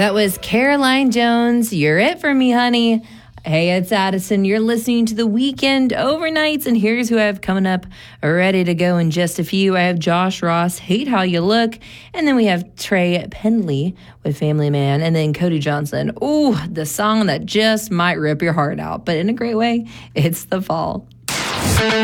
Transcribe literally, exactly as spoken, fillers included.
That was Caroline Jones. You're it for me, honey. Hey, it's Addison. You're listening to The Weekend Overnights, and here's who I have coming up ready to go in just a few. I have Josh Ross, Hate How You Look, and then we have Trey Pendley with Family Man, and then Cody Johnson. Ooh, the song that just might rip your heart out, but in a great way. It's The Fall.